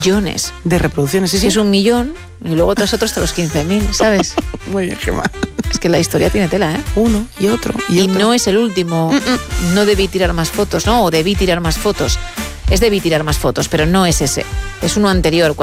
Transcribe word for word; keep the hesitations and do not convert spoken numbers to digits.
millones de reproducciones. Sí, si sí. es un millón y luego tras otros hasta los quince mil, ¿sabes? Muy bien, Gemma. Es que la historia tiene tela, ¿eh? Uno y otro y, Y otro. no es el último. Mm-mm. No debí tirar más fotos, ¿no? O debí tirar más fotos. Es debí tirar más fotos, pero no es ese. Es uno anterior.